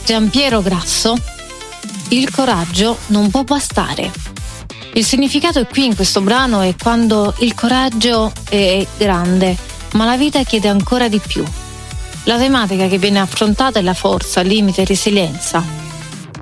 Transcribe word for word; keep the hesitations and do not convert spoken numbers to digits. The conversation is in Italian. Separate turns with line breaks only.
Giampiero Grasso, il coraggio non può bastare. Il significato è qui in questo brano è quando il coraggio è grande, ma la vita chiede ancora di più. La tematica che viene affrontata è la forza, limite e resilienza.